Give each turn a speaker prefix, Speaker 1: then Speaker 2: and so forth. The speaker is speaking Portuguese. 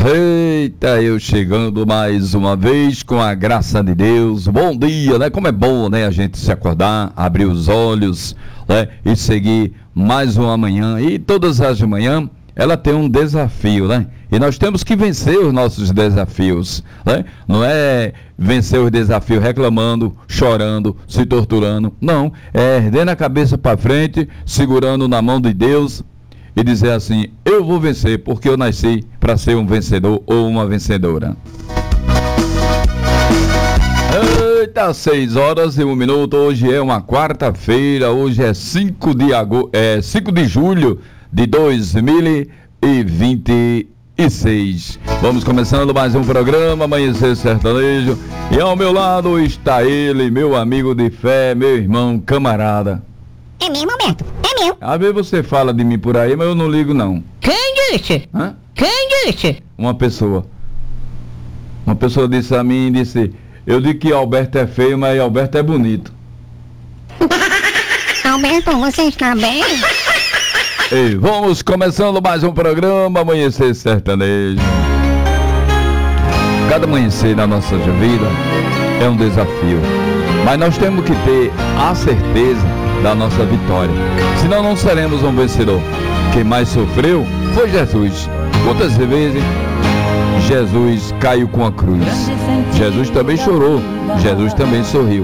Speaker 1: Eita, eu chegando mais uma vez com a graça de Deus. Bom dia, né? Como é bom, né? A gente se acordar, abrir os olhos, né? E seguir mais uma manhã. E todas as manhãs ela tem um desafio, né? E nós temos que vencer os nossos desafios, né? Não é vencer os desafios reclamando, chorando, se torturando. Não, é erguendo a cabeça para frente, segurando na mão de Deus e dizer assim: eu vou vencer porque eu nasci para ser um vencedor ou uma vencedora. Eita, 6h01. Hoje é uma quarta-feira, hoje é 5 de julho de 2026. Vamos começando mais um programa Amanhecer Sertanejo. E ao meu lado está ele, meu amigo de fé, meu irmão, camarada.
Speaker 2: É meu momento, é meu.
Speaker 1: Às vezes você fala de mim por aí, mas eu não ligo não.
Speaker 2: Quem disse?
Speaker 1: Hã?
Speaker 2: Quem disse?
Speaker 1: Uma pessoa disse a mim, eu digo que Alberto é feio, mas Alberto é bonito.
Speaker 2: Alberto, você está bem?
Speaker 1: E vamos começando mais um programa Amanhecer Sertanejo. Cada amanhecer na nossa vida é um desafio, mas nós temos que ter a certeza da nossa vitória, senão não seremos um vencedor. Quem mais sofreu foi Jesus. Quantas vezes Jesus caiu com a cruz? Jesus também chorou, Jesus também sorriu.